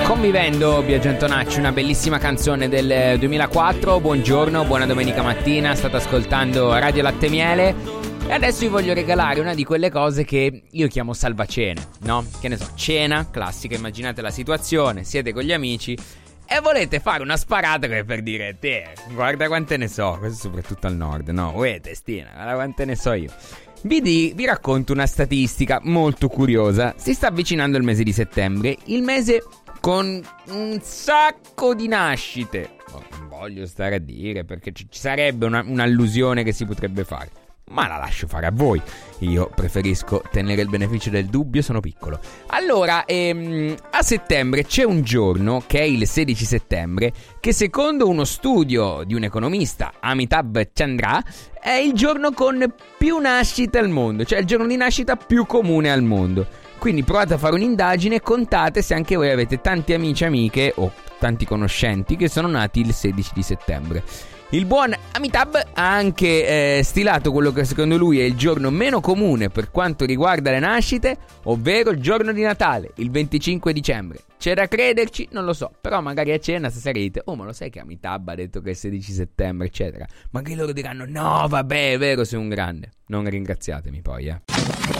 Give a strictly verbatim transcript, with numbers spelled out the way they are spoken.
Convivendo, Biagio Antonacci, una bellissima canzone del duemilaquattro. Buongiorno, buona domenica mattina, state ascoltando Radio Latte Miele. E adesso vi voglio regalare una di quelle cose che io chiamo salvacene, no? Che ne so, cena, classica, immaginate la situazione, siete con gli amici e volete fare una sparata che per dire: te, guarda quante ne so, questo soprattutto al nord, no? Uè, testina, guarda quante ne so io. Vi, di, vi racconto una statistica molto curiosa. Si sta avvicinando il mese di settembre, il mese con un sacco di nascite. Oh, non voglio stare a dire perché ci sarebbe una, un'allusione che si potrebbe fare, ma la lascio fare a voi. Io preferisco tenere il beneficio del dubbio, sono piccolo. Allora, ehm, a settembre c'è un giorno, che è il sedici settembre, che secondo uno studio di un economista, Amitabh Chandra, è il giorno con più nascite al mondo, cioè il giorno di nascita più comune al mondo. Quindi provate a fare un'indagine e contate se anche voi avete tanti amici e amiche o tanti conoscenti che sono nati il sedici di settembre. Il buon Amitabh ha anche eh, stilato quello che secondo lui è il giorno meno comune per quanto riguarda le nascite, ovvero il giorno di Natale, il venticinque dicembre. C'è da crederci? Non lo so, però magari a cena stasera dite: oh, ma lo sai che Amitabh ha detto che è il sedici settembre, eccetera. Magari loro diranno: no, vabbè, è vero, sei un grande. Non ringraziatemi poi, eh.